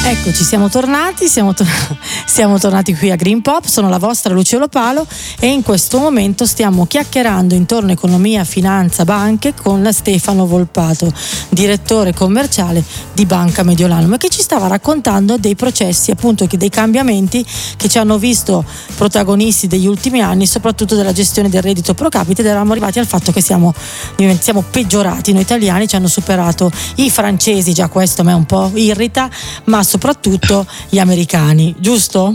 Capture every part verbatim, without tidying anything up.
Eccoci, siamo tornati, siamo, tor- siamo tornati qui a Green Pop, sono la vostra Lucia Lopalo e in questo momento stiamo chiacchierando intorno a economia, finanza, banche con la Stefano Volpato, direttore commerciale di Banca Mediolanum, che ci stava raccontando dei processi, appunto, dei cambiamenti che ci hanno visto protagonisti degli ultimi anni, soprattutto della gestione del reddito pro capite, ed eravamo arrivati al fatto che siamo, siamo peggiorati, noi italiani ci hanno superato i francesi, già questo a me un po' irrita, ma soprattutto gli americani, giusto?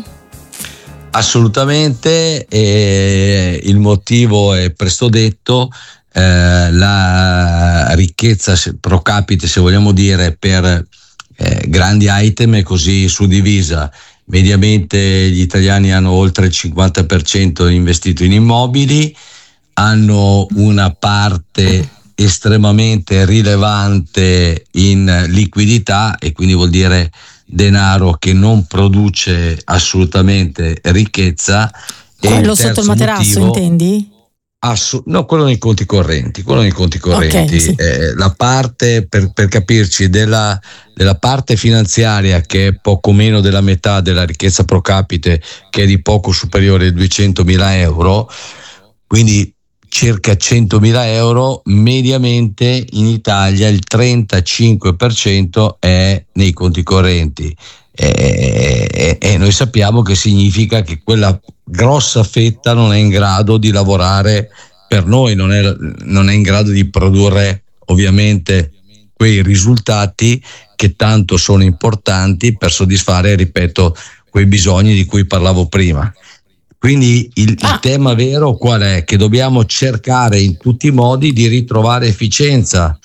Assolutamente, e il motivo è presto detto. Eh, la ricchezza pro capite, se vogliamo dire, per eh, grandi item è così suddivisa. Mediamente gli italiani hanno oltre il cinquanta per cento investito in immobili, hanno una parte estremamente rilevante in liquidità, e quindi vuol dire denaro che non produce assolutamente ricchezza. Quello e sotto il materasso, motivo, intendi? Assu- no, quello nei conti correnti, quello nei conti correnti. Okay, sì. eh, la parte, per, per capirci, della, della parte finanziaria, che è poco meno della metà della ricchezza pro capite, che è di poco superiore ai duecentomila euro, quindi circa centomila euro, mediamente in Italia il trentacinque per cento è nei conti correnti, e, e, e noi sappiamo che significa che quella grossa fetta non è in grado di lavorare per noi, non è, non è in grado di produrre ovviamente quei risultati che tanto sono importanti per soddisfare, ripeto, quei bisogni di cui parlavo prima. Quindi il, ah. il tema vero qual è? Che dobbiamo cercare in tutti i modi di ritrovare efficienza.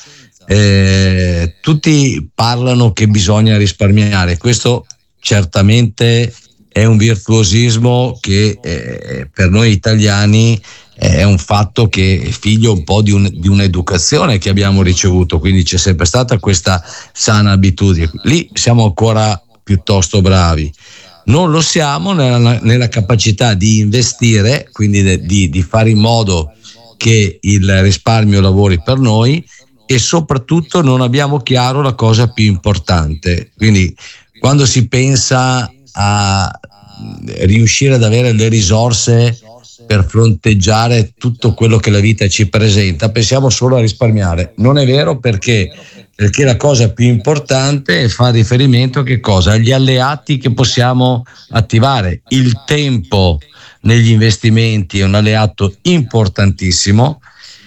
Eh, tutti parlano che bisogna risparmiare, questo certamente è un virtuosismo che eh, per noi italiani è un fatto che è figlio un po' di, un, di un'educazione che abbiamo ricevuto, quindi c'è sempre stata questa sana abitudine. Lì siamo ancora piuttosto bravi. Non lo siamo nella, nella capacità di investire, quindi de, di, di fare in modo che il risparmio lavori per noi, e soprattutto non abbiamo chiaro la cosa più importante. Quindi quando si pensa a riuscire ad avere le risorse per fronteggiare tutto quello che la vita ci presenta, pensiamo solo a risparmiare. Non è vero, perché perché la cosa più importante è fare riferimento a che cosa? Agli alleati che possiamo attivare. Il tempo negli investimenti è un alleato importantissimo,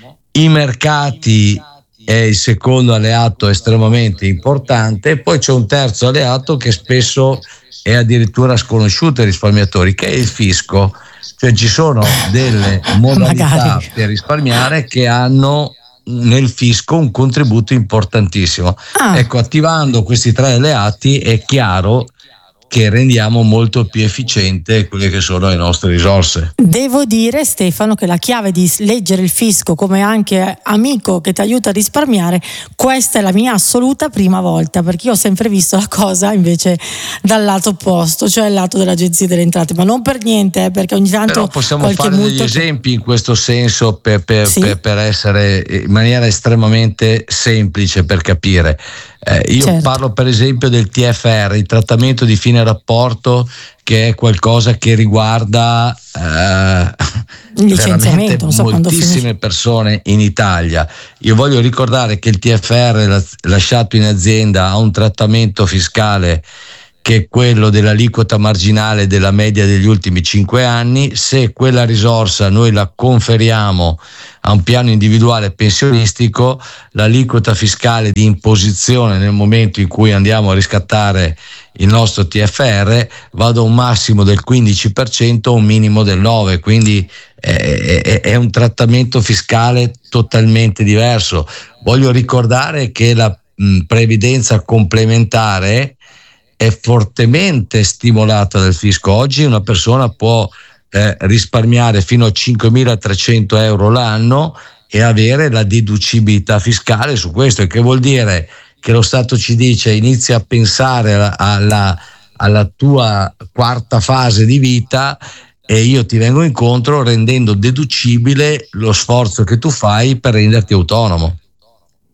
i mercati è il secondo alleato estremamente importante, e poi c'è un terzo alleato che spesso è addirittura sconosciuto ai risparmiatori, che è il fisco. Cioè ci sono delle modalità Magari. per risparmiare che hanno nel fisco un contributo importantissimo. Ah. Ecco, attivando questi tre alleati è chiaro che rendiamo molto più efficiente quelle che sono le nostre risorse. Devo dire, Stefano, che la chiave di leggere il fisco come anche amico che ti aiuta a risparmiare, questa è la mia assoluta prima volta, perché io ho sempre visto la cosa invece dal lato opposto, cioè il lato dell'Agenzia delle Entrate, ma non per niente, eh, perché ogni tanto però possiamo qualche fare multo... degli esempi in questo senso per, per, Sì. per, per essere in maniera estremamente semplice per capire. Eh, io Certo. parlo per esempio del T F R, il trattamento di fine rapporto, che è qualcosa che riguarda eh, licenziamento, non so quando moltissime finisce. persone in Italia. Io voglio ricordare che il T F R lasciato in azienda ha un trattamento fiscale che è quello dell'aliquota marginale della media degli ultimi cinque anni. Se quella risorsa noi la conferiamo a un piano individuale pensionistico, l'aliquota fiscale di imposizione nel momento in cui andiamo a riscattare il nostro T F R va da un massimo del quindici per cento a un minimo del nove per cento, quindi è, è, è un trattamento fiscale totalmente diverso. Voglio ricordare che la mh, previdenza complementare è fortemente stimolata dal fisco. Oggi una persona può eh, risparmiare fino a cinquemilatrecento euro l'anno e avere la deducibilità fiscale su questo, e che vuol dire che lo Stato ci dice: inizia a pensare alla, alla, alla tua quarta fase di vita e io ti vengo incontro rendendo deducibile lo sforzo che tu fai per renderti autonomo.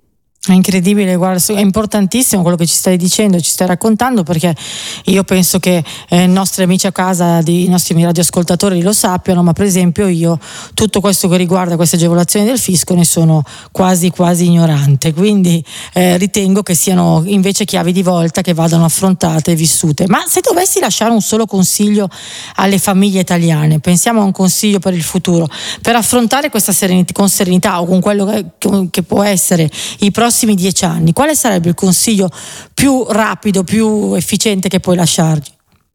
È incredibile, guarda, è importantissimo quello che ci stai dicendo, ci stai raccontando, perché io penso che eh, i nostri amici a casa, i nostri radioascoltatori lo sappiano, ma per esempio io tutto questo che riguarda queste agevolazioni del fisco ne sono quasi quasi ignorante, quindi eh, ritengo che siano invece chiavi di volta che vadano affrontate e vissute. Ma se dovessi lasciare un solo consiglio alle famiglie italiane, pensiamo a un consiglio per il futuro, per affrontare questa serenità, con serenità o con quello che, che può essere i prossimi dieci anni, quale sarebbe il consiglio più rapido, più efficiente che puoi lasciargli?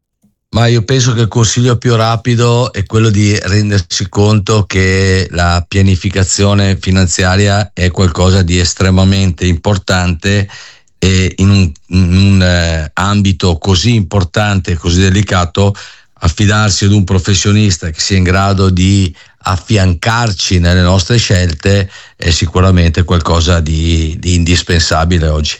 Ma io penso che il consiglio più rapido è quello di rendersi conto che la pianificazione finanziaria è qualcosa di estremamente importante, e in un, in un eh, ambito così importante, così delicato, affidarsi ad un professionista che sia in grado di affiancarci nelle nostre scelte è sicuramente qualcosa di, di indispensabile oggi.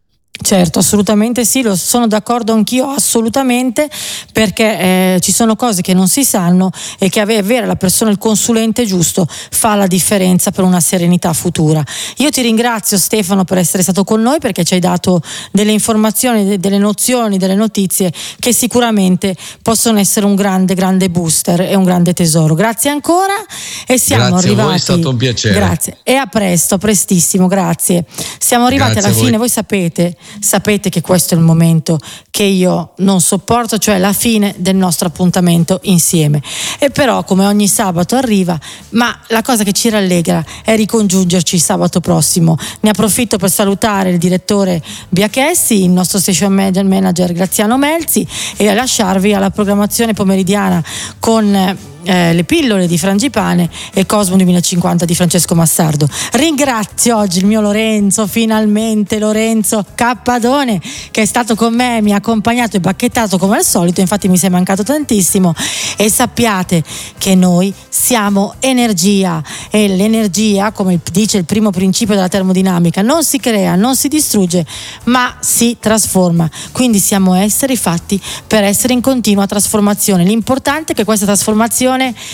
Certo, assolutamente sì, lo sono d'accordo anch'io, assolutamente, perché eh, ci sono cose che non si sanno e che avere la persona, il consulente giusto, fa la differenza per una serenità futura. Io ti ringrazio, Stefano, per essere stato con noi, perché ci hai dato delle informazioni, delle nozioni, delle notizie che sicuramente possono essere un grande, grande booster e un grande tesoro. Grazie ancora e siamo grazie arrivati. A voi, è stato un piacere. Grazie e a presto, prestissimo, grazie. Siamo arrivati grazie alla fine, voi sapete. Sapete che questo è il momento che io non sopporto, cioè la fine del nostro appuntamento insieme. E però, come ogni sabato arriva, ma la cosa che ci rallegra è ricongiungerci sabato prossimo. Ne approfitto per salutare il direttore Biachessi, il nostro station manager Graziano Melzi, e a lasciarvi alla programmazione pomeridiana con Eh, le pillole di Frangipane e Cosmo duemilacinquanta di Francesco Massardo. Ringrazio oggi il mio Lorenzo, finalmente Lorenzo Cappadone, che è stato con me, mi ha accompagnato e bacchettato come al solito, infatti mi sei mancato tantissimo. E sappiate che noi siamo energia, e l'energia, come dice il primo principio della termodinamica, non si crea, non si distrugge, ma si trasforma. Quindi siamo esseri fatti per essere in continua trasformazione. L'importante è che questa trasformazione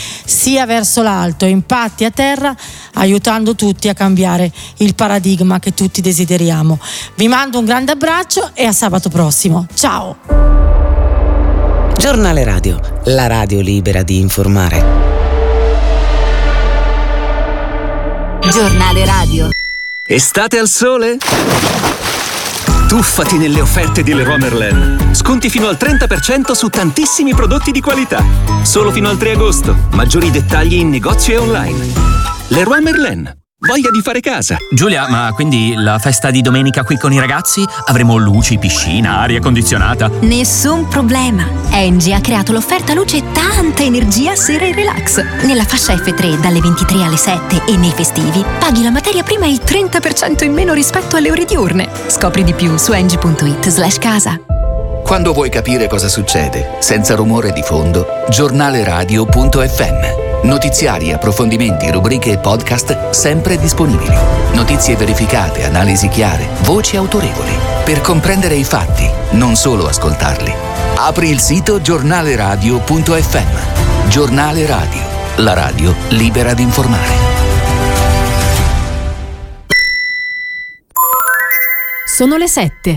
sia verso l'alto, impatti a terra, aiutando tutti a cambiare il paradigma che tutti desideriamo. Vi mando un grande abbraccio e a sabato prossimo. Ciao! Giornale Radio, la radio libera di informare. Giornale Radio. Estate al sole? Tuffati nelle offerte di Leroy Merlin. Sconti fino al trenta per cento su tantissimi prodotti di qualità. Solo fino al tre agosto. Maggiori dettagli in negozio e online. Leroy Merlin. Voglia di fare casa. Giulia, ma quindi la festa di domenica qui con i ragazzi? Avremo luci, piscina, aria condizionata? Nessun problema. Engie ha creato l'offerta luce e tanta energia sera e relax. Nella fascia F tre dalle ventitré alle sette e nei festivi paghi la materia prima il trenta per cento in meno rispetto alle ore diurne. Scopri di più su engie punto it slash casa. Quando vuoi capire cosa succede, senza rumore di fondo, giornaleradio punto effe emme. Notiziari, approfondimenti, rubriche e podcast sempre disponibili. Notizie verificate, analisi chiare, voci autorevoli. Per comprendere i fatti, non solo ascoltarli. Apri il sito giornaleradio punto effe emme. Giornale Radio, la radio libera di informare. Sono le sette.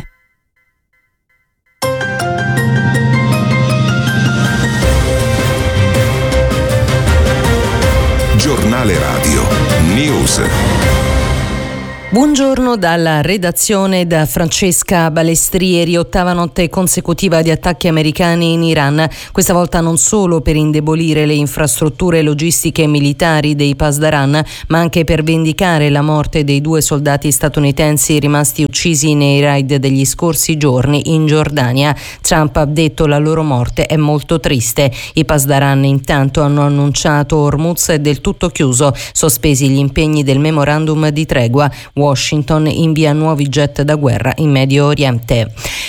Giornale Radio News. Buongiorno dalla redazione da Francesca Balestrieri. Ottava notte consecutiva di attacchi americani in Iran, questa volta non solo per indebolire le infrastrutture logistiche e militari dei Pasdaran, ma anche per vendicare la morte dei due soldati statunitensi rimasti uccisi nei raid degli scorsi giorni in Giordania. Trump ha detto la loro morte è molto triste. I Pasdaran intanto hanno annunciato Hormuz è del tutto chiuso, sospesi gli impegni del memorandum di tregua. Washington invia nuovi jet da guerra in Medio Oriente.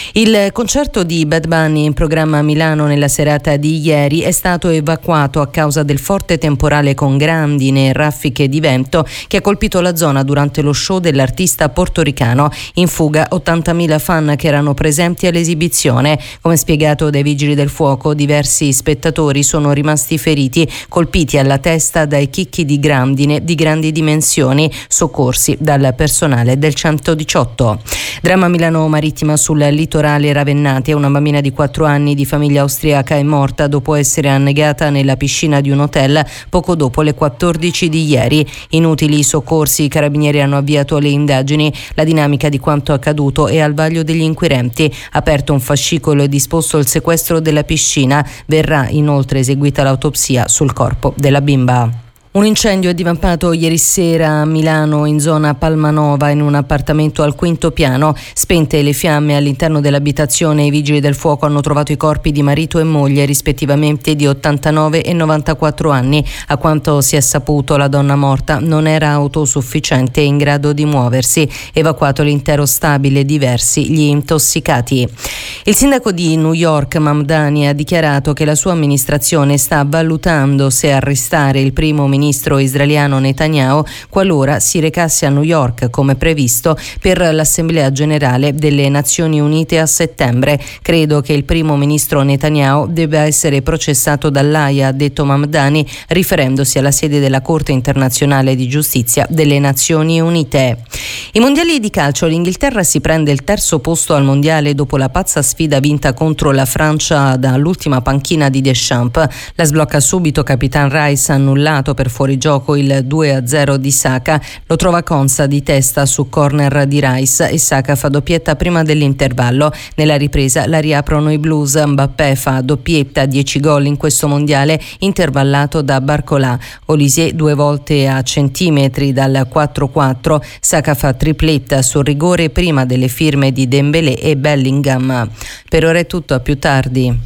Il concerto di Bad Bunny in programma a Milano nella serata di ieri è stato evacuato a causa del forte temporale con grandine e raffiche di vento che ha colpito la zona durante lo show dell'artista portoricano. In fuga ottantamila fan che erano presenti all'esibizione. Come spiegato dai Vigili del Fuoco, diversi spettatori sono rimasti feriti, colpiti alla testa dai chicchi di grandine di grandi dimensioni, soccorsi dal personale del centodiciotto. Dramma Milano Marittima sul litorale Ravennate. Una bambina di quattro anni di famiglia austriaca è morta dopo essere annegata nella piscina di un hotel poco dopo le quattordici di ieri. Inutili i soccorsi, i carabinieri hanno avviato le indagini. La dinamica di quanto accaduto è al vaglio degli inquirenti. Aperto un fascicolo e disposto il sequestro della piscina. Verrà inoltre eseguita l'autopsia sul corpo della bimba. Un incendio è divampato ieri sera a Milano in zona Palmanova in un appartamento al quinto piano. Spente le fiamme all'interno dell'abitazione, i vigili del fuoco hanno trovato i corpi di marito e moglie rispettivamente di ottantanove e novantaquattro anni. A quanto si è saputo, la donna morta non era autosufficiente e in grado di muoversi. Evacuato l'intero stabile, diversi gli intossicati. Il sindaco di New York, Mamdani, ha dichiarato che la sua amministrazione sta valutando se arrestare il primo ministro ministro israeliano Netanyahu qualora si recasse a New York come previsto per l'Assemblea Generale delle Nazioni Unite a settembre. Credo che il primo ministro Netanyahu debba essere processato dall'A I A, ha detto Mamdani, riferendosi alla sede della Corte Internazionale di Giustizia delle Nazioni Unite. I mondiali di calcio, l'Inghilterra si prende il terzo posto al mondiale dopo la pazza sfida vinta contro la Francia dall'ultima panchina di Deschamps. La sblocca subito Capitan Rice, annullato per fuorigioco il due a zero di Saka, lo trova Konsa di testa su corner di Rice e Saka fa doppietta prima dell'intervallo. Nella ripresa la riaprono i Blues. Mbappé fa doppietta, dieci gol in questo mondiale, intervallato da Barcola. Olisier due volte a centimetri dal quattro quattro. Saka fa tripletta sul rigore prima delle firme di Dembélé e Bellingham. Per ora è tutto, a più tardi.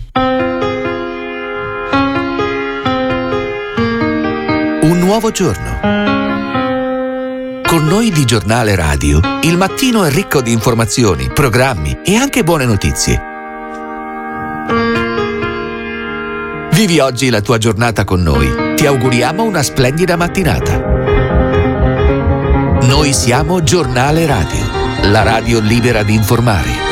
Un nuovo giorno. Con noi di Giornale Radio, il mattino è ricco di informazioni, programmi e anche buone notizie. Vivi oggi la tua giornata con noi. Ti auguriamo una splendida mattinata. Noi siamo Giornale Radio, la radio libera di informare.